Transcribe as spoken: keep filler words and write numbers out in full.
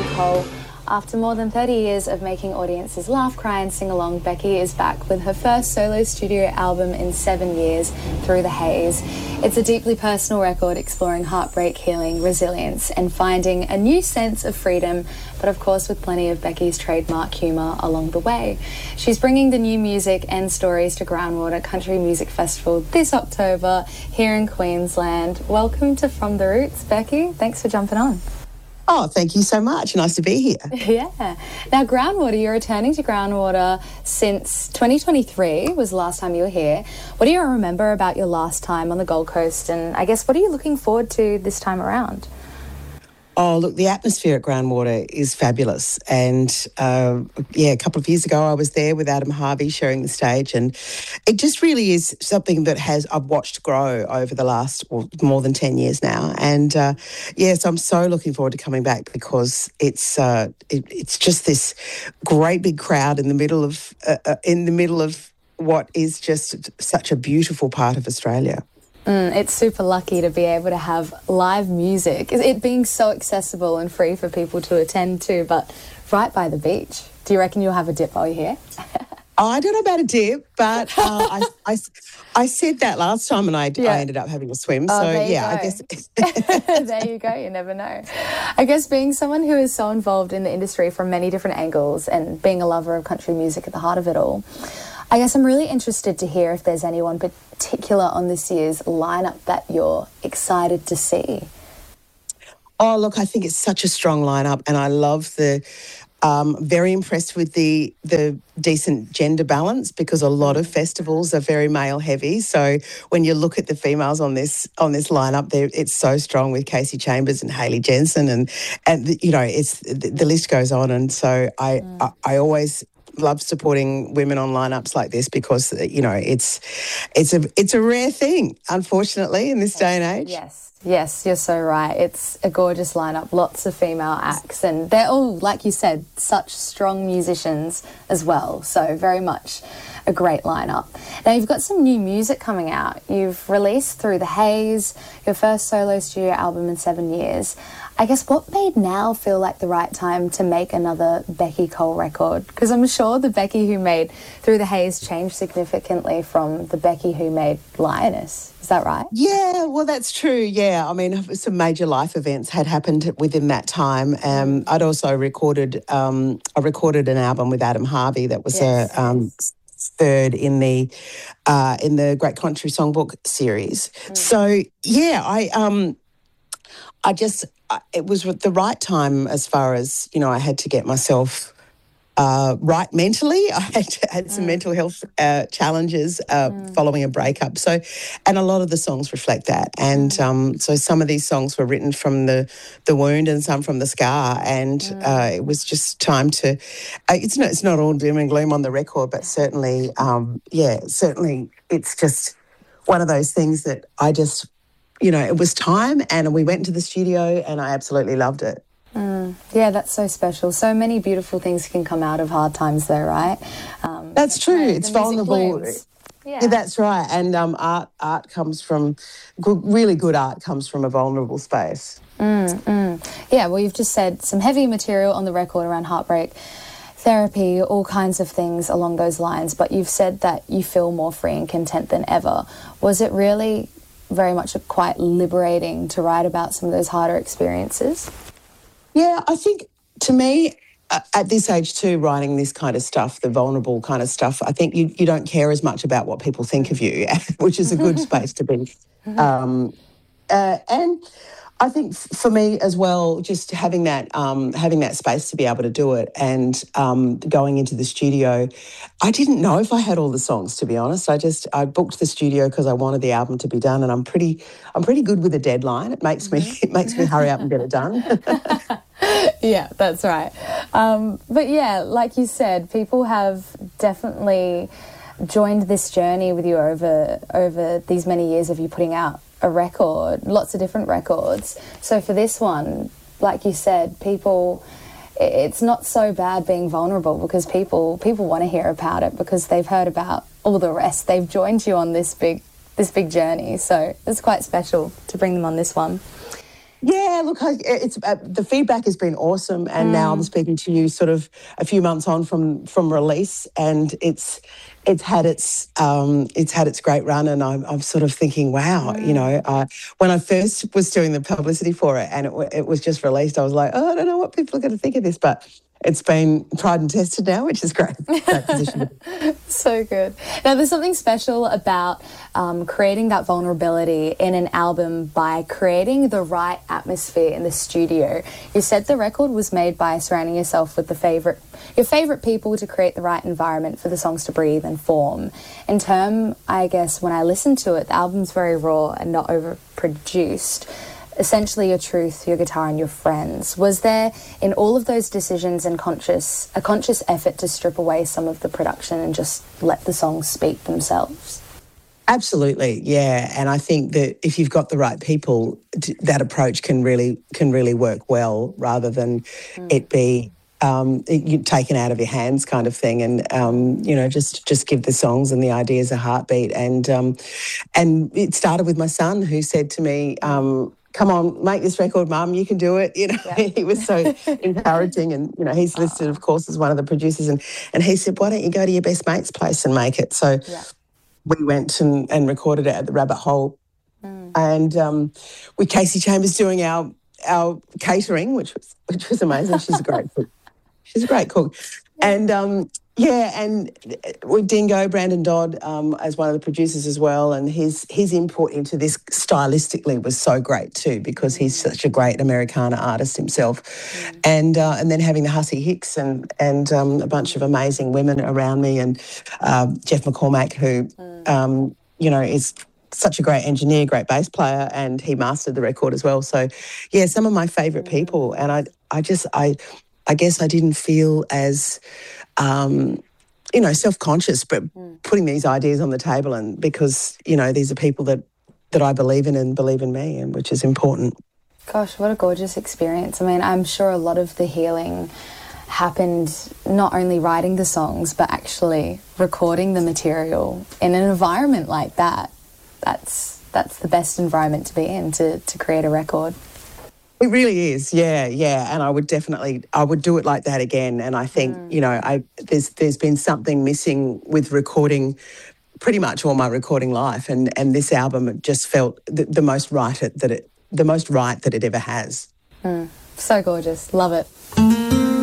Cole. After more than thirty years of making audiences laugh, cry and sing along, Becky is back with her first solo studio album in seven years, Through the Haze. It's a deeply personal record exploring heartbreak, healing, resilience and finding a new sense of freedom, but of course with plenty of Becky's trademark humour along the way. She's bringing the new music and stories to Groundwater Country Music Festival this October here in Queensland. Welcome to From the Roots, Becky. Thanks for jumping on. Oh, thank you so much. Nice to be here. Yeah. Now, Groundwater, you're returning to Groundwater since twenty twenty-three was the last time you were here. What do you remember about your last time on the Gold Coast? And I guess, what are you looking forward to this time around? Oh, look, the atmosphere at Groundwater is fabulous. And, uh, yeah, a couple of years ago I was there with Adam Harvey sharing the stage, and it just really is something that has I've watched grow over the last, well, more than ten years now. And, uh, yes, I'm so looking forward to coming back because it's uh, it, it's just this great big crowd in the middle of uh, uh, in the middle of what is just such a beautiful part of Australia. Mm, it's super lucky to be able to have live music, it being so accessible and free for people to attend to, but right by the beach. Do you reckon you'll have a dip while you're here? I don't know about a dip, but uh, I, I, I said that last time and I, yeah. I ended up having a swim. Oh, so, there you yeah, go. I guess. There you go. You never know. I guess being someone who is so involved in the industry from many different angles and being a lover of country music at the heart of it all, I guess I'm really interested to hear if there's anyone particular on this year's lineup that you're excited to see. Oh, look, I think it's such a strong lineup, and I love the. Um, very impressed with the the decent gender balance because a lot of festivals are very male heavy. So when you look at the females on this on this lineup, it's so strong with Casey Chambers and Hayley Jensen, and and you know it's the, the list goes on. And so I mm. I, I always love supporting women on lineups like this because you know it's it's a it's a rare thing, unfortunately, in this day and age. Yes. Yes, you're so right. It's a gorgeous lineup, lots of female acts, and they're all, like you said, such strong musicians as well. So very much a great lineup. Now, you've got some new music coming out. You've released Through the Haze, your first solo studio album in seven years. I guess what made now feel like the right time to make another Becky Cole record? Because I'm sure the Becky who made Through the Haze changed significantly from the Becky who made Lioness. Is that right? Yeah, well, that's true, yeah. I mean, some major life events had happened within that time. Um, I'd also recorded um, I recorded an album with Adam Harvey that was yes. a um, third in the uh, in the Great Country Songbook series. Mm. So, yeah, I um, I just, it was the right time as far as, you know, I had to get myself Uh, right mentally. I had, had some mm. mental health uh, challenges uh, mm. following a breakup. So, and a lot of the songs reflect that. And mm. um, so some of these songs were written from the, the wound and some from the scar. And mm. uh, it was just time to, uh, it's, not, it's not all doom and gloom on the record, but certainly, um, yeah, certainly it's just one of those things that I just, you know, it was time and we went into the studio and I absolutely loved it. Mm, yeah, that's so special. So many beautiful things can come out of hard times though, right? Um, that's true. It's vulnerable. Yeah. yeah, that's right. And um, art art comes from, good, really good art comes from a vulnerable space. Mm, mm. Yeah, well, you've just said some heavy material on the record around heartbreak, therapy, all kinds of things along those lines, but you've said that you feel more free and content than ever. Was it really very much quite liberating to write about some of those harder experiences? Yeah, I think to me, uh, at this age too, writing this kind of stuff, the vulnerable kind of stuff, I think you, you don't care as much about what people think of you, which is a good space to be. Um, uh, and I think f- for me as well, just having that um, having that space to be able to do it and um, going into the studio, I didn't know if I had all the songs, to be honest. I just I booked the studio because I wanted the album to be done, and I'm pretty I'm pretty good with a deadline. It makes me it makes me hurry up and get it done. Yeah, that's right. Um, but yeah, like you said, people have definitely joined this journey with you over over these many years of you putting out a record, lots of different records. So for this one, like you said, people, it's not so bad being vulnerable because people people want to hear about it because they've heard about all the rest. They've joined you on this big this big journey. So it's quite special to bring them on this one. Yeah, look, I, it's uh, the feedback has been awesome, and mm. now I'm speaking to you sort of a few months on from from release, and it's it's had its um, it's had its great run, and I'm, I'm sort of thinking, wow, mm. you know, uh, when I first was doing the publicity for it, and it, it was just released, I was like, oh, I don't know what people are going to think of this, but it's been tried and tested now, which is great. Great position. So good. Now, there's something special about um, creating that vulnerability in an album by creating the right atmosphere in the studio. You said the record was made by surrounding yourself with the favorite, your favourite people to create the right environment for the songs to breathe and form. In term, I guess, when I listened to it, the album's very raw and not overproduced. Essentially your truth, your guitar and your friends. Was there, in all of those decisions and conscious, a conscious effort to strip away some of the production and just let the songs speak themselves? Absolutely, yeah. And I think that if you've got the right people, that approach can really can really work well, rather than mm. it be um, it, taken out of your hands kind of thing. And um, you know, just just give the songs and the ideas a heartbeat. And um, and it started with my son, who said to me, Um, come on, make this record, Mum, you can do it. You know, yeah. He was so encouraging, and, you know, he's listed, of course, as one of the producers, and, and he said, why don't you go to your best mate's place and make it? So yeah. we went and, and recorded it at the Rabbit Hole, mm. and um, with Casey Chambers doing our our catering, which was which was amazing. She's a great cook. She's a great cook. And um, yeah, and with Dingo, Brandon Dodd, um, as one of the producers as well, and his his input into this stylistically was so great too, because he's such a great Americana artist himself. Mm. And uh, and then having the Hussey Hicks and and um, a bunch of amazing women around me, and uh, Jeff McCormack, who mm. um, you know is such a great engineer, great bass player, and he mastered the record as well. So yeah, some of my favourite mm. people, and I I just I I guess I didn't feel as Um, you know, self-conscious, but mm. putting these ideas on the table, and because, you know, these are people that, that I believe in and believe in me, and which is important. Gosh, what a gorgeous experience. I mean, I'm sure a lot of the healing happened not only writing the songs, but actually recording the material in an environment like that. That's that's the best environment to be in, to, to create a record. It really is, yeah, yeah, and I would definitely, I would do it like that again. And I think, mm. you know, I there's there's been something missing with recording, pretty much all my recording life, and and this album just felt the, the most right it, that it the most right that it ever has. Mm. So gorgeous, love it.